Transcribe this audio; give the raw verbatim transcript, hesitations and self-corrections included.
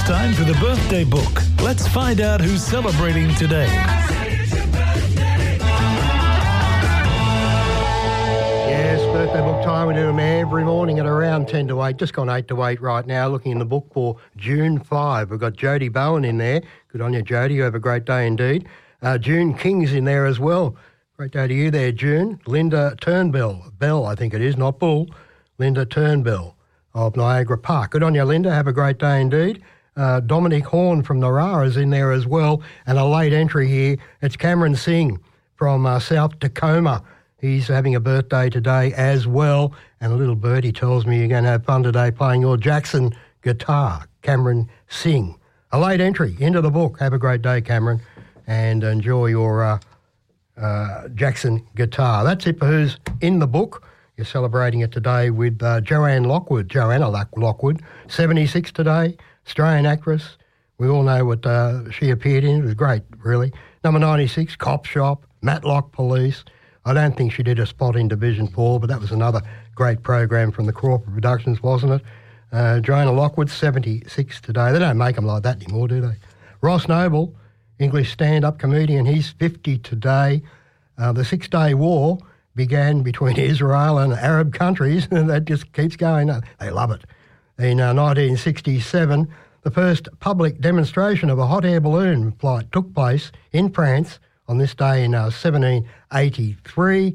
It's time for the birthday book. Let's find out who's celebrating today. Yes, birthday book time. We do them every morning at around ten to eight. Just gone eight to eight right now, looking in the book for June fifth. We've got Jodie Bowen in there. Good on you, Jodie. You have a great day indeed. Uh, June King's in there as well. Great day to you there, June. Linda Turnbull. Bell, I think it is, not Bull. Linda Turnbull of Niagara Park. Good on you, Linda. Have a great day indeed. Uh, Dominic Horn from Narara is in there as well. And a late entry here. It's Cameron Singh from uh, South Tacoma. He's having a birthday today as well. And a little birdie tells me you're going to have fun today playing your Jackson guitar. Cameron Singh. A late entry into the book. Have a great day, Cameron. And enjoy your uh, uh, Jackson guitar. That's it for who's in the book. You're celebrating it today with uh, Joanne Lockwood, Joanna Lockwood, seventy-six today, Australian actress. We all know what uh, she appeared in. It was great, really. Number ninety-six, Cop Shop, Matlock Police. I don't think she did a spot in Division four, but that was another great program from the Crawford Productions, wasn't it? Uh, Joanna Lockwood, seventy-six today. They don't make them like that anymore, do they? Ross Noble, English stand-up comedian, he's fifty today. Uh, the Six-Day War began between Israel and Arab countries, and that just keeps going. They love it. In uh, nineteen sixty-seven, the first public demonstration of a hot air balloon flight took place in France on this day in uh, seventeen eighty-three.